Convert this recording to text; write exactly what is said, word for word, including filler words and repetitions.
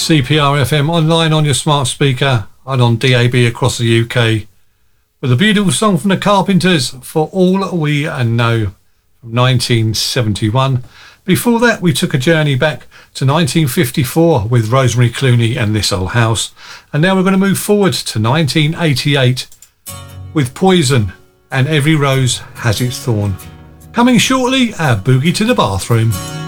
C P R F M online on your smart speaker and on D A B across the U K with a beautiful song from the Carpenters, For All We Know, from nineteen seventy-one. Before that, we took a journey back to nineteen fifty-four with Rosemary Clooney and This Old House. And now we're going to move forward to nineteen eighty-eight with Poison and Every Rose Has Its Thorn. Coming shortly, our Boogie to the Bathroom.